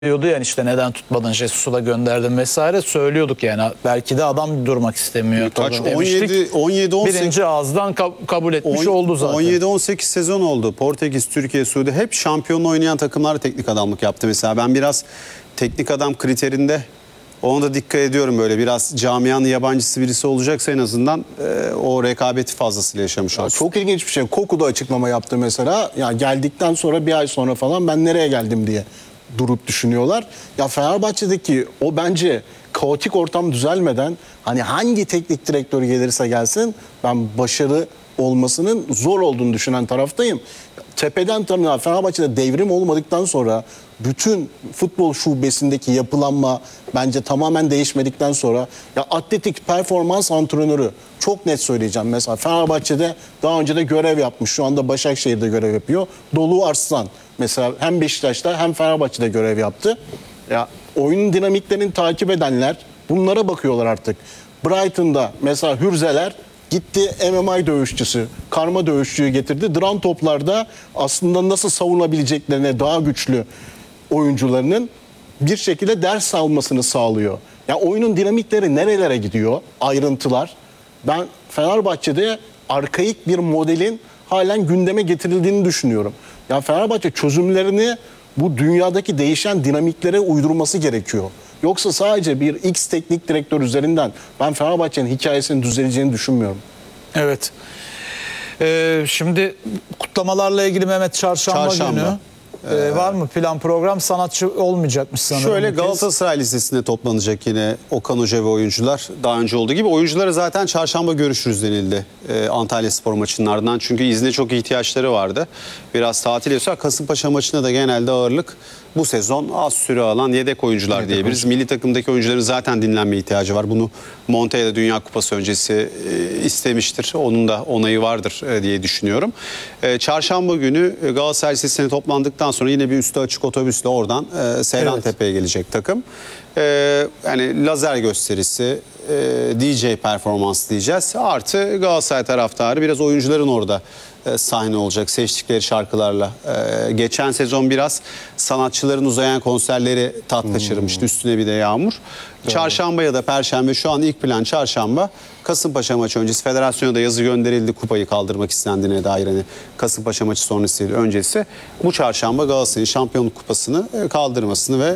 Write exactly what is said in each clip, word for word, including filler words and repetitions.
diyordu yani işte neden tutmadın Jesus'u da gönderdin vesaire söylüyorduk yani belki de adam durmak istemiyor. Kaç demiştik. on yedi on sekiz Birinci ağızdan kab- kabul etmiş on, oldu zaten. on yedi on sekiz sezon oldu. Portekiz, Türkiye, Suudi hep şampiyonla oynayan takımlar teknik adamlık yaptı mesela. Ben biraz teknik adam kriterinde ona da dikkat ediyorum, böyle biraz camianın yabancısı birisi olacaksa en azından e, o rekabeti fazlasıyla yaşamış olsun. Çok ilginç bir şey. Koku da açıklama yaptı mesela. Ya geldikten sonra bir ay sonra falan ben nereye geldim diye durup düşünüyorlar. Ya Fenerbahçe'deki o bence kaotik ortam düzelmeden hani hangi teknik direktör gelirse gelsin ben başarı olmasının zor olduğunu düşünen taraftayım. Tepeden tırnağa Fenerbahçe'de devrim olmadıktan sonra bütün futbol şubesindeki yapılanma bence tamamen değişmedikten sonra ya atletik performans antrenörü çok net söyleyeceğim. Mesela Fenerbahçe'de daha önce de görev yapmış. Şu anda Başakşehir'de görev yapıyor. Dolu Arslan mesela hem Beşiktaş'ta hem Fenerbahçe'de görev yaptı. Ya oyunun dinamiklerini takip edenler bunlara bakıyorlar artık. Brighton'da mesela Hürzeler gitti M M A dövüşçüsü, karma dövüşçüyü getirdi. Duran toplarda aslında nasıl savunabileceklerine daha güçlü oyuncularının bir şekilde ders almasını sağlıyor. Ya oyunun dinamikleri nerelere gidiyor? Ayrıntılar. Ben Fenerbahçe'de arkaik bir modelin halen gündeme getirildiğini düşünüyorum. Ya Fenerbahçe çözümlerini bu dünyadaki değişen dinamiklere uydurması gerekiyor. Yoksa sadece bir X teknik direktör üzerinden ben Fenerbahçe'nin hikayesinin düzeleceğini düşünmüyorum. Evet. Ee, şimdi kutlamalarla ilgili Mehmet çarşamba, Çarşamba. günü ee, var mı plan program? Sanatçı olmayacakmış sanırım. Şöyle bu kez. Galatasaray Lisesi'ne toplanacak yine Okan Hoca ve oyuncular. Daha önce olduğu gibi oyunculara zaten çarşamba görüşürüz denildi e, Antalya Spor maçının ardından. Çünkü izne çok ihtiyaçları vardı. Biraz tatil yapıyorlar. Kasımpaşa maçında da genelde ağırlık bu sezon az süre alan yedek oyuncular yedek diyebiliriz. Oyuncu. Milli takımdaki oyuncuların zaten dinlenme ihtiyacı var. Bunu Montella Dünya Kupası öncesi e, istemiştir. Onun da onayı vardır e, diye düşünüyorum. E, çarşamba günü e, Galatasaray Lisesi'ne toplandıktan sonra yine bir üstü açık otobüsle oradan e, Seyrantepe'ye evet. gelecek takım. E, yani lazer gösterisi, e, D J performans diyeceğiz. Artı Galatasaray taraftarı biraz oyuncuların orada e, sahne olacak seçtikleri şarkılarla. E, geçen sezon biraz sanatçıların uzayan konserleri tat kaçırmıştı. Hmm. Üstüne bir de yağmur. Evet. Çarşamba ya da Perşembe, şu an ilk plan çarşamba. Kasımpaşa maçı öncesi federasyona da yazı gönderildi kupayı kaldırmak istendiğine dair, hani Kasımpaşa maçı sonrası öncesi. Bu çarşamba Galatasaray'ın şampiyonluk kupasını kaldırmasını ve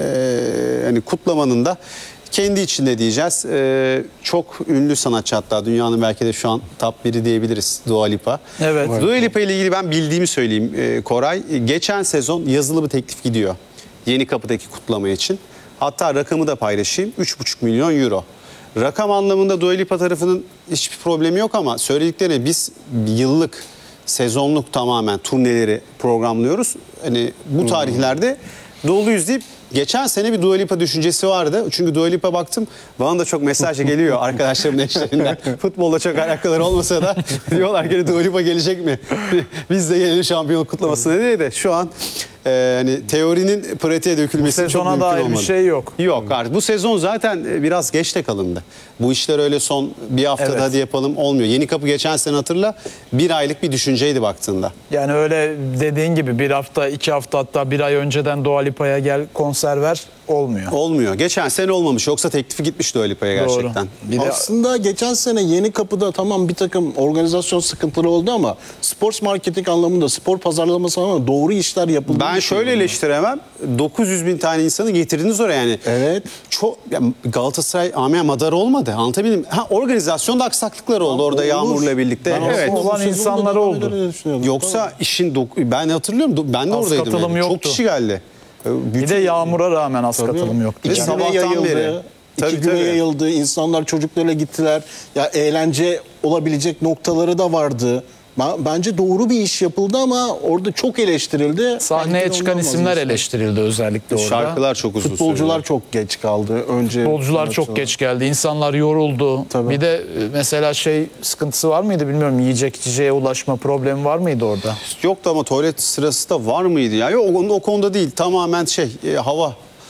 e, hani kutlamanın da kendi içinde diyeceğiz. Ee, çok ünlü sanatçı, hatta dünyanın belki de şu an top biri diyebiliriz, Dua Lipa. Evet. Dua Lipa ile ilgili ben bildiğimi söyleyeyim e, Koray. Geçen sezon yazılı bir teklif gidiyor Yeni Kapı'daki kutlama için. Hatta rakamı da paylaşayım. üç buçuk milyon euro. Rakam anlamında Dua Lipa tarafının hiçbir problemi yok ama söyledikleri, biz yıllık, sezonluk tamamen turneleri programlıyoruz. Hani bu tarihlerde doluyuz deyip geçen sene bir Dua Lipa düşüncesi vardı. Çünkü Dua Lipa baktım, bana da çok mesaj geliyor arkadaşlarımın eşlerinden. Futbolla çok alakaları olmasa da diyorlar ki Dua Lipa gelecek mi? Biz de gelelim şampiyonluk kutlamasına diye de şu an e, hani teorinin pratiğe dökülmesi çok mümkün olmadı. Bu sezona dair bir şey yok. Yok artık. Bu sezon zaten biraz geç de kalındı. Bu işler öyle son bir haftada evet. hadi yapalım olmuyor. Yeni Kapı geçen sene hatırla bir aylık bir düşünceydi baktığında. Yani öyle dediğin gibi bir hafta, iki hafta, hatta bir ay önceden Dua Lipa'ya gel konser ver olmuyor. Olmuyor. Geçen sene olmamış. Yoksa teklifi gitmiş Dua Lipa'ya gerçekten. Bir de... Aslında geçen sene Yeni Kapı'da tamam bir takım organizasyon sıkıntıları oldu ama sports marketing anlamında, spor pazarlaması anlamında doğru işler yapıldı. Ben şöyle eleştiremem. dokuz yüz bin tane insanı getirdiniz oraya yani. Evet. Çok yani Galatasaray Amia Madar olmadı. Anlatabildim. Ha, organizasyonda aksaklıklar oldu orada olur. Yağmurla birlikte. Ben evet. Olan insanlar oldu. Yoksa tamam. işin ben hatırlıyorum. Ben de az oradaydım. katılım Yani. yoktu. Çok kişi geldi. Bütün... Bir de yağmura rağmen az tabii. katılım yoktu. İki güne yayıldı. Tabii, İki güne tabii. yayıldı. İnsanlar çocuklarla gittiler. Ya eğlence olabilecek noktaları da vardı. Bence doğru bir iş yapıldı ama orada çok eleştirildi. Sahneye çıkan isimler eleştirildi özellikle orada. Şarkılar çok uzun Futbolcular sürdü. çok geç kaldı. Önce Futbolcular çok geç geldi. İnsanlar yoruldu. Tabii. Bir de mesela şey sıkıntısı var mıydı bilmiyorum. Yiyecek içeceğe ulaşma problemi var mıydı orada? Yoktu ama tuvalet sırası da var mıydı? Ya yok, o, o konuda değil. Tamamen şey e, hava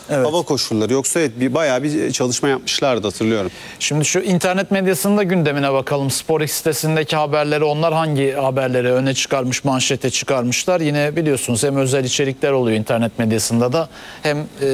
Evet. Hava koşulları. Yoksa evet, bir bayağı bir çalışma yapmışlardı, hatırlıyorum. Şimdi şu internet medyasının da gündemine bakalım. SporX sitesindeki haberleri, onlar hangi haberleri öne çıkarmış, manşete çıkarmışlar? Yine biliyorsunuz hem özel içerikler oluyor internet medyasında da, hem